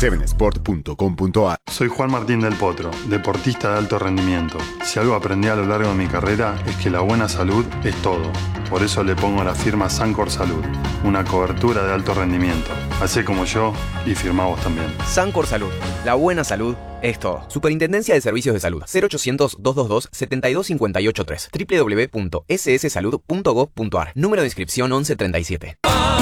7sport.com.ar. Soy Juan Martín del Potro, deportista de alto rendimiento. Si algo aprendí a lo largo de mi carrera es que la buena salud es todo. Por eso le pongo la firma Sancor Salud, una cobertura de alto rendimiento. Hacé como yo y firmá vos también. Sancor Salud, la buena salud es todo. Superintendencia de Servicios de Salud. 0800-222-72583. www.sssalud.gov.ar. Número de inscripción 1137.